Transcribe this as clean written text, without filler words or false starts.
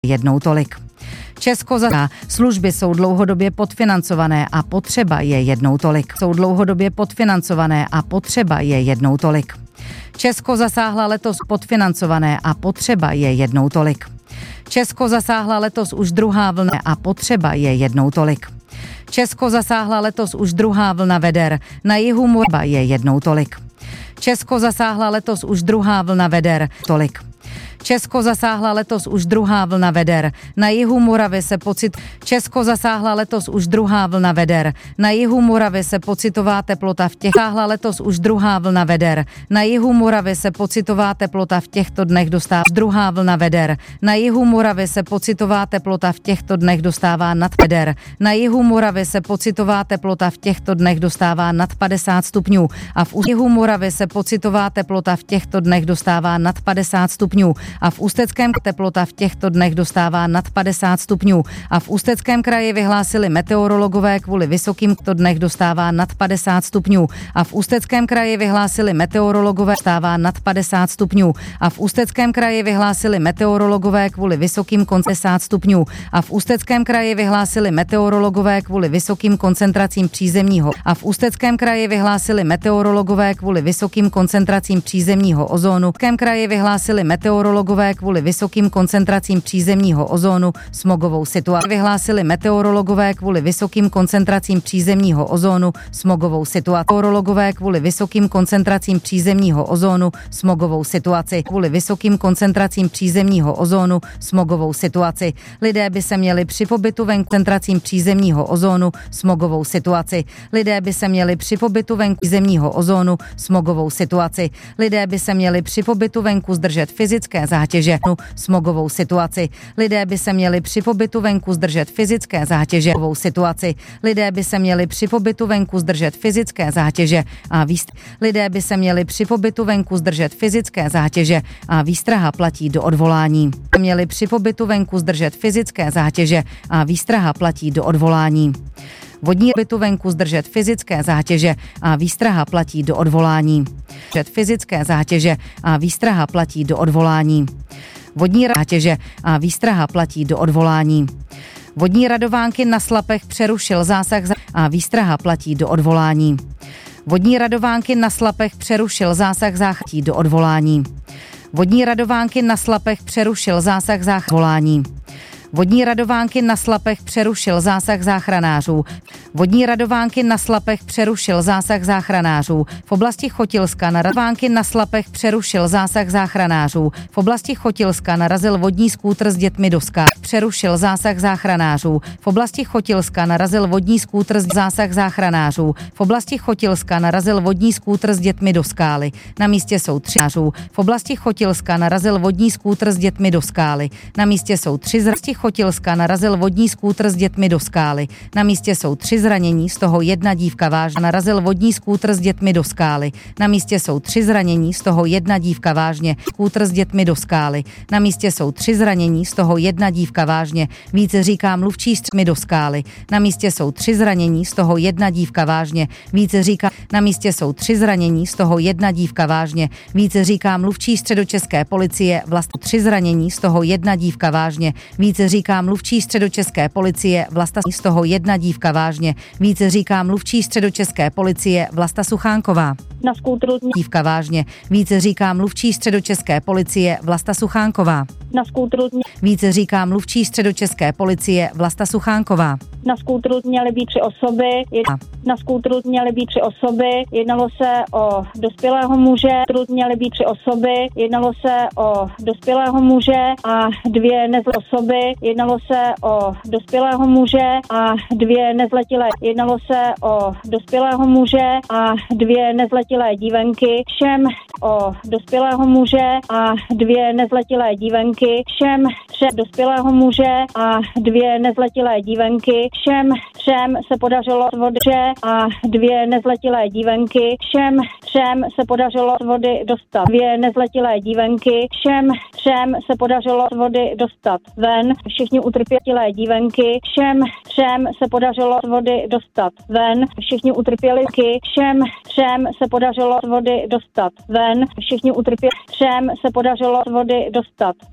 jednou tolik. Česko za služby jsou dlouhodobě podfinancované a potřeba je jednou tolik. Jsou dlouhodobě podfinancované a potřeba je jednou tolik. Česko zasáhla letos podfinancované a potřeba je jednou tolik. Česko zasáhla letos už druhá vlna a potřeba je jednou tolik. Česko zasáhla letos už druhá vlna veder, na jihu Morava je jednou tolik. Česko zasáhla letos už druhá vlna veder, tolik. Česko zasáhla letos už druhá vlna veder, na jihu Moravy se Česko zasáhla letos už druhá vlna veder, na jihu Moravy se pocitová teplota v těch zasáhla letos už druhá vlna veder, na jihu Moravy se pocitová teplota v těchto dnech dostává druhá vlna veder, na jihu Moravy se pocitová teplota v těchto dnech dostává nad veder, na jihu Moravy se pocitová teplota v těchto dnech dostává nad 50 stupňů a v jihu Moravy se pocitová teplota v těchto dnech dostává nad 50 stupňů. A v Ústeckém teplota v těchto dnech dostává nad 50 stupňů a v Ústeckém kraji vyhlásili meteorologové kvůli vysokým dnech dostává nad 50 stupňů a v Ústeckém kraji vyhlásili meteorologové dostává nad 50 stupňů a v Ústeckém kraji vyhlásili meteorologové kvůli vysokým 50 stupňů a v Ústeckém kraji vyhlásili meteorologové kvůli vysokým koncentracím přízemního a v Ústeckém kraji vyhlásili meteorologové kvůli vysokým koncentracím přízemního ozónu. V Ústeckém kraji vyhlásili meteorologové kvůli vysokým koncentracím přízemního ozónu smogovou situaci. Vyhlásili meteorologové kvůli vysokým koncentracím přízemního ozónu smogovou situaci. Meteorologové kvůli vysokým koncentracím přízemního ozónu smogovou situaci. Kvůli vysokým koncentracím přízemního ozónu smogovou situaci. Lidé by se měli při pobytu venku koncentracím přízemního ozónu smogovou situaci. Lidé by se měli při pobytu venku přízemního ozónu smogovou situaci. Lidé by se měli při pobytu venku zdržet fyzické zátěže smogovou situaci. Lidé by se měli při pobytu venku zdržet fyzické zátěže situaci. Lidé by se měli při pobytu venku zdržet fyzické zátěže a lidé by se měli při pobytu venku zdržet fyzické zátěže a výstraha platí do odvolání. Měli při pobytu venku zdržet fyzické zátěže a výstraha platí do odvolání. Vodní bytu venku zdržet fyzické zátěže a výstraha platí do odvolání. Fyzické zátěže a výstraha platí do odvolání. Vodní zátěže a výstraha platí do odvolání. Vodní radovánky na Slapech přerušil zásah a výstraha platí do odvolání. Vodní radovánky na Slapech přerušil zásah záchranů do odvolání. Vodní radovánky na Slapech přerušil zásah záchranů. Vodní radovánky na Slapech přerušil zásah záchranářů. Vodní radovánky na Slapech přerušil zásah záchranářů. V oblasti Chotilska na radovánky na Slapech přerušil zásah záchranářů. V oblasti Chotilska narazil vodní skútr s dětmi do skály. Přerušil zásah záchranářů. V oblasti Chotilska narazil vodní skútr s zásah záchranářů. V oblasti Chotilska narazil vodní skútr s dětmi do skály. Na místě jsou 3 záchranářů. V oblasti Chotilska narazil vodní skútr s dětmi do skály. Na místě jsou 3 Chotilska narazil vodní skútr s dětmi do skály. Na místě jsou 3 zranění, z toho 1 dívka vážně. Narazil vodní skútr s dětmi do skály. Na místě jsou 3 zranění, z toho 1 dívka vážně. Skútr s dětmi do skály. Na místě jsou 3 zranění, z toho 1 dívka vážně. Více říká mluvčí střemi do skály. Na místě jsou 3 zranění, z toho 1 dívka vážně. Více říká na místě jsou 3 zranění, z toho 1 dívka vážně. Více říká mluvčí středočeské policie Vlasta. 3 zranění, z toho 1 dívka vážně. Více říká mluvčí středočeské policie Vlasta, z toho 1 dívka vážně. Více říká mluvčí středočeské policie Vlasta Suchánková. Na skútru dívka vážně. Více říká mluvčí středočeské policie Vlasta Suchánková. Na skútru více říká mluvčí středočeské policie Vlasta Suchánková. Na skútru měly být 3 osoby. Na skútru měly být 3 osoby. Jednalo se o dospělého muže. Měly být 3 osoby. Jednalo se o dospělého muže a 2 nezletilé osoby. Jednalo se o dospělého muže a 2 nezletilé. Jednalo se o dospělého muže a 2 nezletilé dívenky. Všem o dospělého muže a 2 nezletilé dívenky. Všem 3 dospělého muže a 2 nezletilé dívenky. Všem 3 se podařilo z vody a 2 nezletilé dívenky. Všem 3 se podařilo z vody dostat 2 nezletilé dívenky. Všem 3 se podařilo z vody dostat ven. Všichni utrpělé dívenky. Všem 3 se podařilo z vody dostat ven. Všichni utrpěli. Všem 3 se podařilo z vody dostat ven. Všichni utrpěli. 3 se podařilo z vody dostat